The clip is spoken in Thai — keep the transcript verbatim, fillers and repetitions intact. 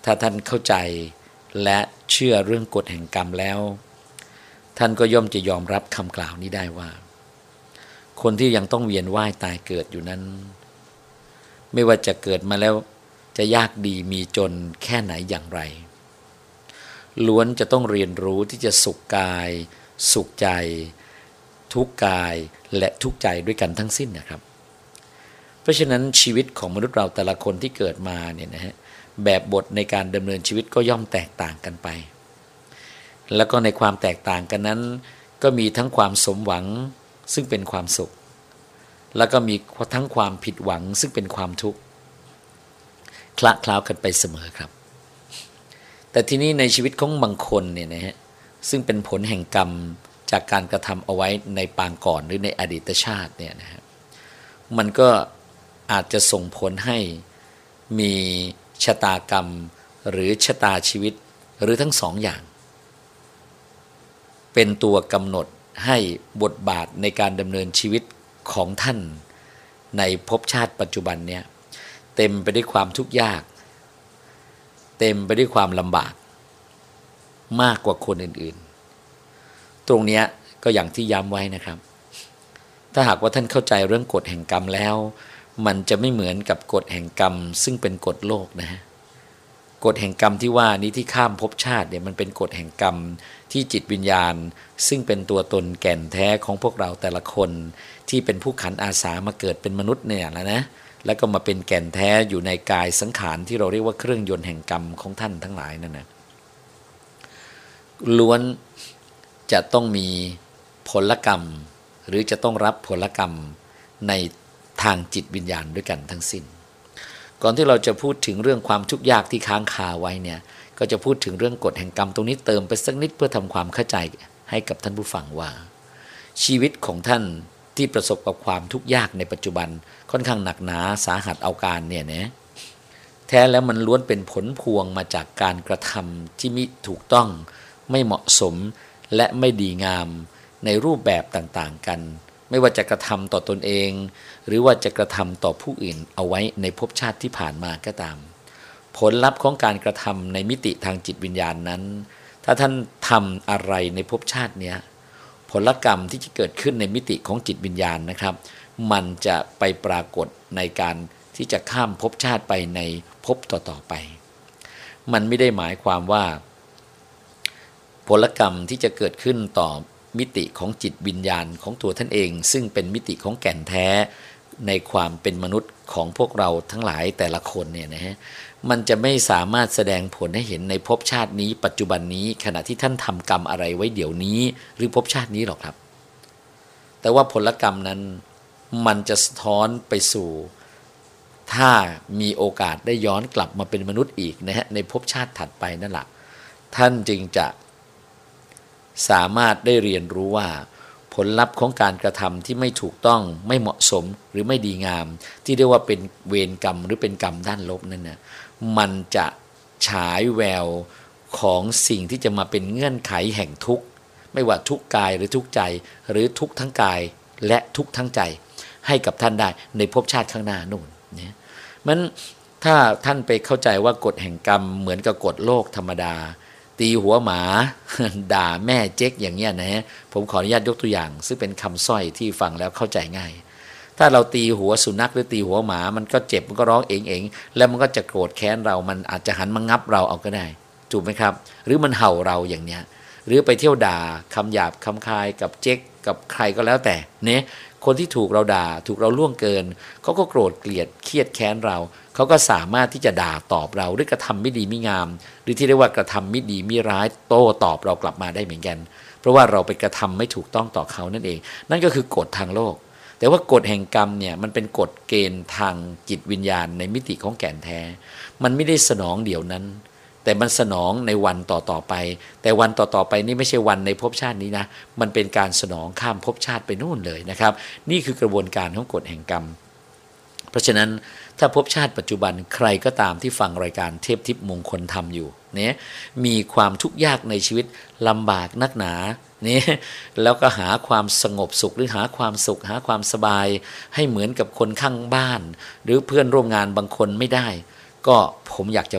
ถ้าท่านเข้าใจและเชื่อเรื่องกฎแห่งกรรมแล้วท่านก็ย่อมจะยอมรับคำกล่าวนี้ได้ว่าคนที่ยังต้องเวียนว่ายตายเกิดอยู่นั้นไม่ว่าจะเกิดมาแล้วจะยากดีมีจนแค่ไหนอย่างไรล้วนจะต้องเรียนรู้ที่จะสุขกายสุขใจทุกกายและทุกใจด้วยกันทั้งสิ้นนะครับเพราะฉะนั้นชีวิตของมนุษย์เราแต่ละคนที่เกิดมาเนี่ยนะฮะแบบบทในการดำเนินชีวิตก็ย่อมแตกต่างกันไปแล้วก็ในความแตกต่างกันนั้นก็มีทั้งความสมหวังซึ่งเป็นความสุขแล้วก็มีทั้งความผิดหวังซึ่งเป็นความทุกข์คละเคล้ากันไปเสมอครับแต่ทีนี้ในชีวิตของบางคนเนี่ยนะฮะซึ่งเป็นผลแห่งกรรมจากการกระทำเอาไว้ในปางก่อนหรือในอดีตชาติเนี่ยนะฮะมันก็อาจจะส่งผลให้มีชะตากรรมหรือชะตาชีวิตหรือทั้งสองอย่างเป็นตัวกำหนดให้บทบาทในการดำเนินชีวิตของท่านในภพชาติปัจจุบันเนี่ยเต็มไปด้วยความทุกข์ยากเต็มไปด้วยความลำบากมากกว่าคนอื่นๆตรงนี้ก็อย่างที่ย้ำไว้นะครับถ้าหากว่าท่านเข้าใจเรื่องกฎแห่งกรรมแล้วมันจะไม่เหมือนกับกฎแห่งกรรมซึ่งเป็นกฎโลกนะฮะกฎแห่งกรรมที่ว่านี้ที่ข้ามภพชาติเนี่ยมันเป็นกฎแห่งกรรมที่จิตวิญญาณซึ่งเป็นตัวตนแก่นแท้ของพวกเราแต่ละคนที่เป็นผู้ขันอาสามาเกิดเป็นมนุษย์เนี่ยแล้วนะแล้วก็มาเป็นแก่นแท้อยู่ในกายสังขารที่เราเรียกว่าเครื่องยนต์แห่งกรรมของท่านทั้งหลายนั่นนะล้วนจะต้องมีผลกรรมหรือจะต้องรับผลกรรมในทางจิตวิญญาณด้วยกันทั้งสิ้นก่อนที่เราจะพูดถึงเรื่องความทุกข์ยากที่ค้างคาไว้เนี่ยก็จะพูดถึงเรื่องกฎแห่งกรรมตรงนี้เติมไปสักนิดเพื่อทำความเข้าใจให้กับท่านผู้ฟังว่าชีวิตของท่านที่ประสบกับความทุกข์ยากในปัจจุบันค่อนข้างหนักหนาสาหัสเอาการเนี่ยนะแท้แล้วมันล้วนเป็นผลพวงมาจากการกระทำที่มิถูกต้องไม่เหมาะสมและไม่ดีงามในรูปแบบต่างๆกันไม่ว่าจะกระทำต่อตนเองหรือว่าจะกระทำต่อผู้อื่นเอาไว้ในภพชาติที่ผ่านมาก็ตามผลลัพธ์ของการกระทำในมิติทางจิตวิญญาณนั้นถ้าท่านทำอะไรในภพชาติเนี้ยผลกรรมที่จะเกิดขึ้นในมิติของจิตวิญญาณนะครับมันจะไปปรากฏในการที่จะข้ามภพชาติไปในภพต่อๆไปมันไม่ได้หมายความว่าผลกรรมที่จะเกิดขึ้นต่อมิติของจิตวิญญาณของตัวท่านเองซึ่งเป็นมิติของแก่นแท้ในความเป็นมนุษย์ของพวกเราทั้งหลายแต่ละคนเนี่ยนะฮะมันจะไม่สามารถแสดงผลให้เห็นในภพชาตินี้ปัจจุบันนี้ขณะที่ท่านทำกรรมอะไรไว้เดี๋ยวนี้หรือภพชาตินี้หรอกครับแต่ว่าผลกรรมนั้นมันจะสะท้อนไปสู่ถ้ามีโอกาสได้ย้อนกลับมาเป็นมนุษย์อีกนะฮะในภพชาติถัดไปนั่นแหละท่านจึงจะสามารถได้เรียนรู้ว่าผลลัพธ์ของการกระทำที่ไม่ถูกต้องไม่เหมาะสมหรือไม่ดีงามที่เรียกว่าเป็นเวรกรรมหรือเป็นกรรมด้านลบนั่นนะมันจะฉายแววของสิ่งที่จะมาเป็นเงื่อนไขแห่งทุกข์ไม่ว่าทุกข์กายหรือทุกข์ใจหรือทุกข์ทั้งกายและทุกข์ทั้งใจให้กับท่านได้ในภพชาติข้างหน้านู่นเนี่ยมันถ้าท่านไปเข้าใจว่ากฎแห่งกรรมเหมือนกับกฎโลกธรรมดาตีหัวหมาด่าแม่เจ๊กอย่างเงี้ยนะฮะผมขออนุญาตยกตัวอย่างซึ่งเป็นคำสร้อยที่ฟังแล้วเข้าใจง่ายถ้าเราตีหัวสุนัขหรือตีหัวหมามันก็เจ็บมันก็ร้องเองเองแล้วมันก็จะโกรธแค้นเรามันอาจจะหันมางับเราเอาก็ได้ถูกไหมครับหรือมันเห่าเราอย่างเนี้ยหรือไปเที่ยวด่าคำหยาบคำคายกับเจ๊กกับใครก็แล้วแต่เนี่ยคนที่ถูกเราด่าถูกเราล่วงเกินเขาก็โกรธเกลียดเครียดแค้นเราเขาก็สามารถที่จะด่าตอบเราหรือกระทำไม่ดีไม่งามหรือที่เรียกว่ากระทำไม่ดีไม่ร้ายโต้ตอบเรากลับมาได้เหมือนกันเพราะว่าเราไปกระทำไม่ถูกต้องต่อเขานั่นเองนั่นก็คือกฎทางโลกแต่ว่ากฎแห่งกรรมเนี่ยมันเป็นกฎเกณฑ์ทางจิตวิญญาณในมิติของแก่นแท้มันไม่ได้สนองเดี๋ยวนั้นแต่มันสนองในวันต่อๆไปแต่วันต่อๆไปนี่ไม่ใช่วันในภพชาตินี้นะมันเป็นการสนองข้ามภพชาติไปนู่นเลยนะครับนี่คือกระบวนการของกฎแห่งกรรมเพราะฉะนั้นถ้าภพชาติปัจจุบันใครก็ตามที่ฟังรายการเทพทิพย์มงคลธรรมอยู่เนี่ยมีความทุกข์ยากในชีวิตลำบากนักหนาเนี่ยแล้วก็หาความสงบสุขหรือหาความสุขหาความสบายให้เหมือนกับคนข้างบ้านหรือเพื่อนร่วมงานบางคนไม่ได้ก็ผมอยากจะ